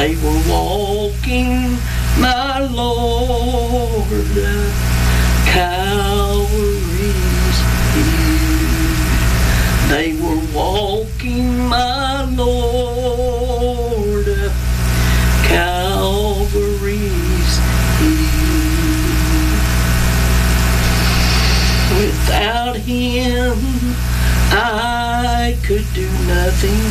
They were walking, my Lord, Calvary's hill. They were walking, my Lord, Calvary's hill. Without him, I could do nothing.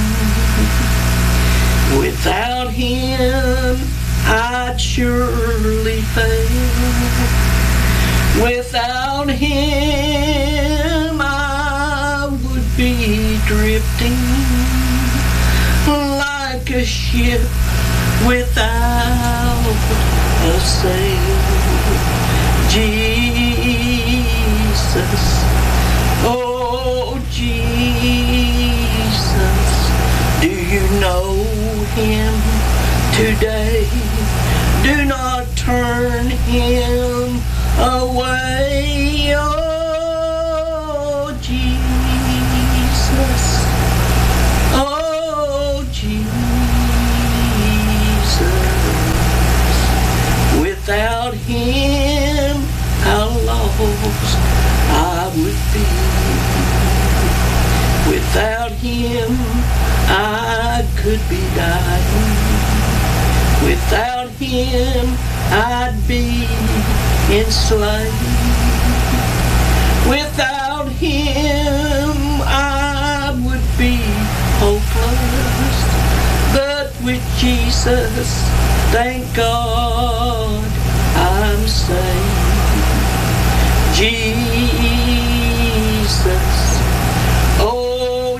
Without him, I'd surely fail. Without him, I would be drifting like a ship without a sail. Jesus, oh Jesus, do you know him today? Do not turn him away. Oh Jesus, oh Jesus, without him how lost I would be. Without him I could be dying. Without him I'd be enslaved. Without him I would be hopeless. But with Jesus, thank God, I'm saved. Jesus, oh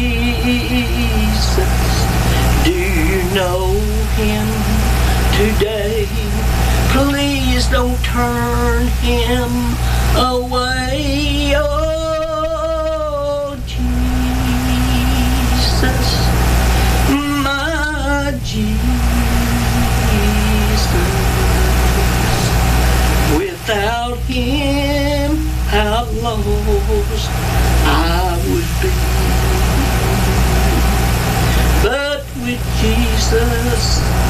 Jesus, do you know him today? Please don't turn him away. Oh Jesus, my Jesus, without him how lost I would be. But with Jesus,